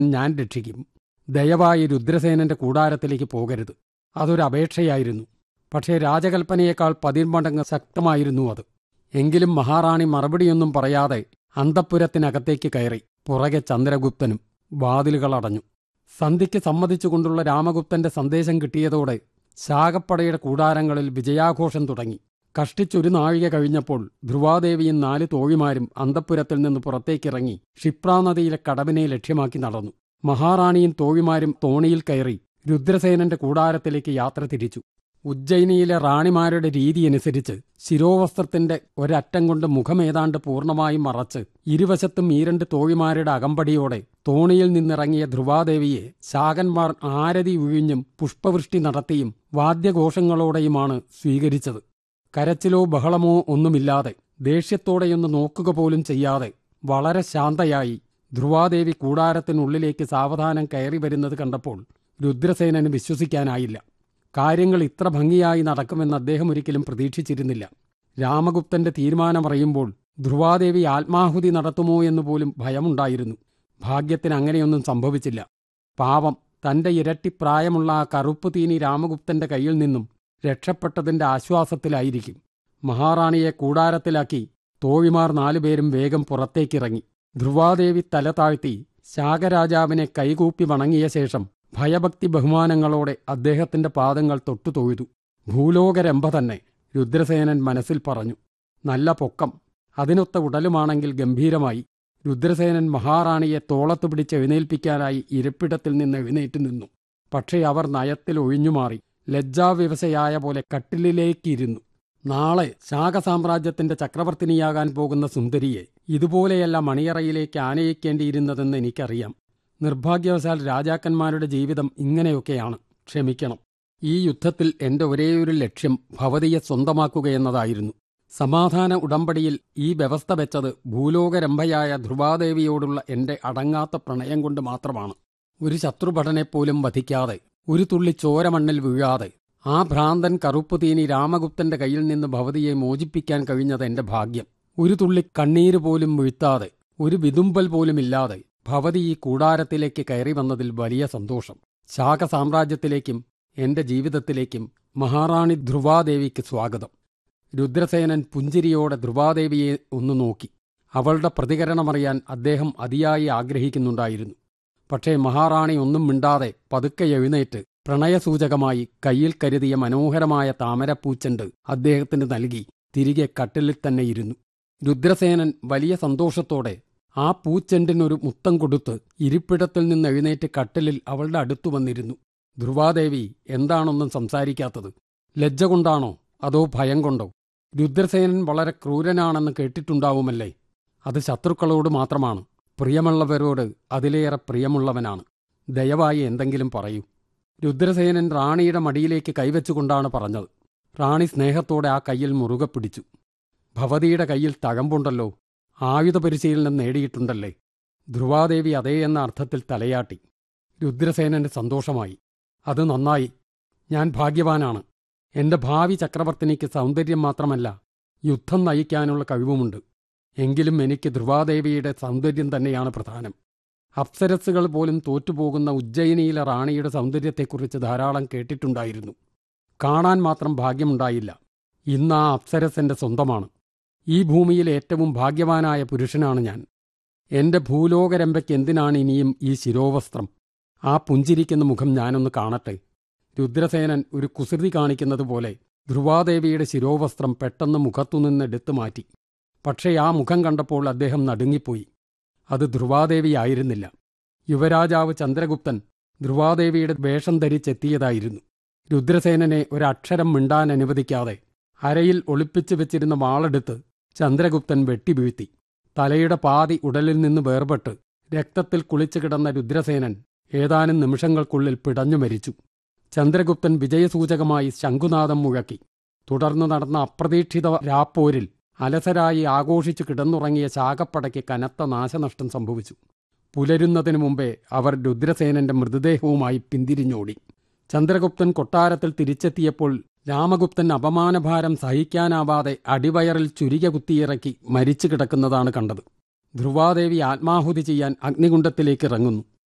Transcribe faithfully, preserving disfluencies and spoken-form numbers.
ഞാൻ രക്ഷിക്കും. ദയവായി രുദ്രസേനന്റെ കൂടാരത്തിലേക്ക് പോകരുത്. അതൊരു അപേക്ഷയായിരുന്നു. പക്ഷേ രാജകൽപ്പനയേക്കാൾ പതിന്മടങ്ങ് ശക്തമായിരുന്നു അത്. എങ്കിലും മഹാറാണി മറുപടിയൊന്നും പറയാതെ അന്തഃപുരത്തിനകത്തേക്ക് കയറി. പുറകെ ചന്ദ്രഗുപ്തനും. വാതിലുകൾ അടഞ്ഞു. സന്ധിക്ക് സമ്മതിച്ചുകൊണ്ടുള്ള രാമഗുപ്തന്റെ സന്ദേശം കിട്ടിയതോടെ ശാകപ്പടയുടെ കൂടാരങ്ങളിൽ വിജയാഘോഷം തുടങ്ങി. കഷ്ടിച്ചൊരു നാഴിക കഴിഞ്ഞപ്പോൾ ധ്രുവാദേവിയും നാല് തോഴിമാരും അന്തഃപുരത്തിൽ നിന്ന് പുറത്തേക്കിറങ്ങി ക്ഷിപ്രാനദിയിലെ കടവിനെ ലക്ഷ്യമാക്കി നടന്നു. മഹാറാണിയും തോഴിമാരും തോണിയിൽ കയറി രുദ്രസേനന്റെ കൂടാരത്തിലേക്ക് യാത്ര തിരിച്ചു. ഉജ്ജയിനിയിലെ റാണിമാരുടെ രീതിയനുസരിച്ച് ശിരോവസ്ത്രത്തിന്റെ ഒരറ്റം കൊണ്ട് മുഖമേതാണ്ട് പൂർണ്ണമായും മറച്ച് ഇരുവശത്തും ഈ രണ്ട് തോഴിമാരുടെ അകമ്പടിയോടെ തോണിയിൽ നിന്നിറങ്ങിയ ധ്രുവാദേവിയെ ശാകന്മാർ ആരതി ഉഴിഞ്ഞും പുഷ്പവൃഷ്ടി നടത്തിയും വാദ്യഘോഷങ്ങളോടെയുമാണ് സ്വീകരിച്ചത്. കരച്ചിലോ ബഹളമോ ഒന്നുമില്ലാതെ, ദേഷ്യത്തോടെയൊന്ന് നോക്കുക പോലും ചെയ്യാതെ വളരെ ശാന്തയായി ധ്രുവാദേവി കൂടാരത്തിനുള്ളിലേക്ക് സാവധാനം കയറി വരുന്നത് കണ്ടപ്പോൾ രുദ്രസേനന് വിശ്വസിക്കാനായില്ല. കാര്യങ്ങൾ ഇത്ര ഭംഗിയായി നടക്കുമെന്ന് അദ്ദേഹം ഒരിക്കലും പ്രതീക്ഷിച്ചിരുന്നില്ല. രാമഗുപ്തന്റെ തീരുമാനമറിയുമ്പോൾ ധ്രുവാദേവി ആത്മാഹുതി നടത്തുമോ എന്നുപോലും ഭയമുണ്ടായിരുന്നു. ഭാഗ്യത്തിന് അങ്ങനെയൊന്നും സംഭവിച്ചില്ല. പാവം, തന്റെ ഇരട്ടിപ്രായമുള്ള ആ കറുപ്പ് തീനി രാമഗുപ്തന്റെ കയ്യിൽ നിന്നും രക്ഷപ്പെട്ടതിന്റെ ആശ്വാസത്തിലായിരിക്കും. മഹാറാണിയെ കൂടാരത്തിലാക്കി തോഴിമാർ നാലുപേരും വേഗം പുറത്തേക്കിറങ്ങി. ധ്രുവാദേവി തല താഴ്ത്തി ശാകരാജാവിനെ കൈകൂപ്പി വണങ്ങിയ ശേഷം ഭയഭക്തി ബഹുമാനങ്ങളോടെ അദ്ദേഹത്തിന്റെ പാദങ്ങൾ തൊട്ടു തൊഴുതു. ഭൂലോകരംഭ തന്നെ, രുദ്രസേനൻ മനസ്സിൽ പറഞ്ഞു. നല്ല പൊക്കം, അതിനൊത്ത ഉടലുമാണെങ്കിൽ ഗംഭീരമായി. രുദ്രസേനൻ മഹാറാണിയെ തോളത്തു പിടിച്ച് എഴുന്നേൽപ്പിക്കാനായി ഇരിപ്പിടത്തിൽ നിന്ന് എഴുന്നേറ്റ് നിന്നു. പക്ഷേ അവർ നയത്തിൽ ഒഴിഞ്ഞുമാറി ലജ്ജാവിവശയായ പോലെ കട്ടിലിലേക്കിരുന്നു. നാളെ ശാകസാമ്രാജ്യത്തിന്റെ ചക്രവർത്തിനിയാകാൻ പോകുന്ന സുന്ദരിയെ ഇതുപോലെയല്ല മണിയറയിലേക്ക് ആനയിക്കേണ്ടിയിരുന്നതെന്ന് എനിക്കറിയാം. നിർഭാഗ്യവശാൽ രാജാക്കന്മാരുടെ ജീവിതം ഇങ്ങനെയൊക്കെയാണ്. ക്ഷമിക്കണം. ഈ യുദ്ധത്തിൽ എന്റെ ഒരേയൊരു ലക്ഷ്യം ഭവതിയെ സ്വന്തമാക്കുകയെന്നതായിരുന്നു. സമാധാന ഉടമ്പടിയിൽ ഈ വ്യവസ്ഥ വെച്ചത് ഭൂലോകരംഭയായ ധ്രുവാദേവിയോടുള്ള എന്റെ അടങ്ങാത്ത പ്രണയം കൊണ്ട് മാത്രമാണ്. ഒരു ശത്രുഭടനെപ്പോലും വധിക്കാതെ, ഒരു തുള്ളി ചോരമണ്ണിൽ വീഴാതെ, ആ ഭ്രാന്തൻ കറുപ്പുതീനി രാമഗുപ്തന്റെ കയ്യിൽ നിന്ന് ഭവതിയെ മോചിപ്പിക്കാൻ കഴിഞ്ഞത് എന്റെ ഭാഗ്യം. ഒരു തുള്ളി കണ്ണീര് പോലും വീഴ്ത്താതെ, ഒരു വിതുമ്പൽ പോലുമില്ലാതെ ഭവതി ഈ കൂടാരത്തിലേക്ക് കയറി വന്നതിൽ വലിയ സന്തോഷം. ശാകസാമ്രാജ്യത്തിലേക്കും എന്റെ ജീവിതത്തിലേക്കും മഹാറാണി ധ്രുവാദേവിക്ക് സ്വാഗതം. രുദ്രസേനൻ പുഞ്ചിരിയോടെ ധ്രുവാദേവിയെ ഒന്നു നോക്കി. അവളുടെ പ്രതികരണമറിയാൻ അദ്ദേഹം അതിയായി ആഗ്രഹിക്കുന്നുണ്ടായിരുന്നു. പക്ഷേ മഹാറാണി ഒന്നും മിണ്ടാതെ പതുക്കെ എഴുന്നേറ്റ് പ്രണയസൂചകമായി കയ്യിൽ കരുതിയ മനോഹരമായ താമരപ്പൂച്ചെണ്ട് അദ്ദേഹത്തിന് നൽകി തിരികെ കട്ടിലിൽ തന്നെ ഇരുന്നു. രുദ്രസേനൻ വലിയ സന്തോഷത്തോടെ ആ പൂച്ചെണ്ടിനൊരു മുത്തം കൊടുത്ത് ഇരിപ്പിടത്തിൽ നിന്ന് എഴുന്നേറ്റ് കട്ടിലിൽ അവളുടെ അടുത്തു വന്നിരുന്നു. ധ്രുവാദേവി എന്താണൊന്നും സംസാരിക്കാത്തത്? ലജ്ജ കൊണ്ടാണോ അതോ ഭയം കൊണ്ടോ? രുദ്രസേനൻ വളരെ ക്രൂരനാണെന്ന് കേട്ടിട്ടുണ്ടാവുമല്ലേ? അത് ശത്രുക്കളോട് മാത്രമാണ്. പ്രിയമുള്ളവരോട് അതിലേറെ പ്രിയമുള്ളവനാണ്. ദയവായി എന്തെങ്കിലും പറയൂ. രുദ്രസേനൻ റാണിയുടെ മടിയിലേക്ക് കൈവച്ചുകൊണ്ടാണ് പറഞ്ഞത്. റാണി സ്നേഹത്തോടെ ആ കയ്യിൽ മുറുകെ പിടിച്ചു. ഭവതിയുടെ കയ്യിൽ തഴമ്പുണ്ടല്ലോ, ആയുധ പരിശീലനം നേടിയിട്ടുണ്ടല്ലേ? ധ്രുവാദേവി അതേ എന്ന അർത്ഥത്തിൽ തലയാട്ടി. രുദ്രസേനന് സന്തോഷമായി. അത് നന്നായി. ഞാൻ ഭാഗ്യവാനാണ്. എന്റെ ഭാവി ചക്രവർത്തിനിക്ക് സൗന്ദര്യം മാത്രമല്ല, യുദ്ധം നയിക്കാനുള്ള കഴിവുമുണ്ട്. എങ്കിലും എനിക്ക് ധ്രുവാദേവിയുടെ സൗന്ദര്യം തന്നെയാണ് പ്രധാനം. അപ്സരസ്സുകൾ പോലും തോറ്റുപോകുന്ന ഉജ്ജയിനിയിലെ റാണിയുടെ സൗന്ദര്യത്തെക്കുറിച്ച് ധാരാളം കേട്ടിട്ടുണ്ടായിരുന്നു. കാണാൻ മാത്രം ഭാഗ്യമുണ്ടായില്ല. ഇന്ന് ആ അപ്സരസ് എന്റെ സ്വന്തമാണ്. ഈ ഭൂമിയിൽ ഏറ്റവും ഭാഗ്യവാനായ പുരുഷനാണ് ഞാൻ. എന്റെ ഭൂലോകരംഭയ്ക്ക് എന്തിനാണ് ഇനിയും ഈ ശിരോവസ്ത്രം? ആ പുഞ്ചിരിക്കുന്ന മുഖം ഞാനൊന്ന് കാണട്ടെ. രുദ്രസേനൻ ഒരു കുസൃതി കാണിക്കുന്നത് പോലെ ധ്രുവാദേവിയുടെ ശിരോവസ്ത്രം പെട്ടെന്ന് മുഖത്തുനിന്ന് എടുത്തു മാറ്റി. പക്ഷേ ആ മുഖം കണ്ടപ്പോൾ അദ്ദേഹം നടുങ്ങിപ്പോയി. അത് ധ്രുവാദേവിയായിരുന്നില്ല. യുവരാജാവ് ചന്ദ്രഗുപ്തൻ ധ്രുവാദേവിയുടെ വേഷം ധരിച്ചെത്തിയതായിരുന്നു. രുദ്രസേനനെ ഒരക്ഷരം മിണ്ടാൻ അനുവദിക്കാതെ അരയിൽ ഒളിപ്പിച്ചു വെച്ചിരുന്ന വാളെടുത്ത് ചന്ദ്രഗുപ്തൻ വെട്ടിവീഴ്ത്തി. തലയുടെ പാതി ഉടലിൽ നിന്ന് വേർപെട്ട് രക്തത്തിൽ കുളിച്ചു കിടന്ന രുദ്രസേനൻ ഏതാനും നിമിഷങ്ങൾക്കുള്ളിൽ പിടഞ്ഞു മരിച്ചു. ചന്ദ്രഗുപ്തൻ വിജയസൂചകമായി ശംഖുനാദം മുഴക്കി. തുടർന്ന് നടന്ന അപ്രതീക്ഷിത രാപ്പോരിൽ അലസരായി ആഘോഷിച്ചു കിടന്നുറങ്ങിയ ശാകപ്പടയ്ക്ക് കനത്ത നാശനഷ്ടം സംഭവിച്ചു. പുലരുന്നതിനു മുമ്പേ അവർ രുദ്രസേനന്റെ മൃതദേഹവുമായി പിന്തിരിഞ്ഞോടി. ചന്ദ്രഗുപ്തൻ കൊട്ടാരത്തിൽ തിരിച്ചെത്തിയപ്പോൾ രാമഗുപ്തൻ അപമാനഭാരം സഹിക്കാനാവാതെ അടിവയറിൽ ചുരിക കുത്തിയിറക്കി മരിച്ചു കിടക്കുന്നതാണ് കണ്ടത്. ധ്രുവാദേവി ആത്മാഹുതി ചെയ്യാൻ അഗ്നികുണ്ഡത്തിലേക്ക് ഇറങ്ങുന്നു.